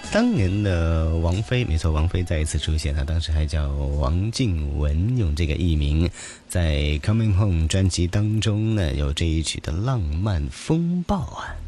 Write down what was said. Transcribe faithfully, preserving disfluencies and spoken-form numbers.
当年的王菲，没错，王菲再一次出现，她当时还叫王静雯，用这个艺名，在《Coming Home》专辑当中呢，有这一曲的《浪漫风暴》啊。